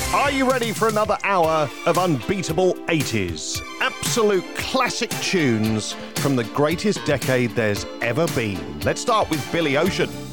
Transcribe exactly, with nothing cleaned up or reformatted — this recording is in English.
Are you ready for another hour of unbeatable eighties? Absolute classic tunes from the greatest decade there's ever been. Let's start with Billy Ocean.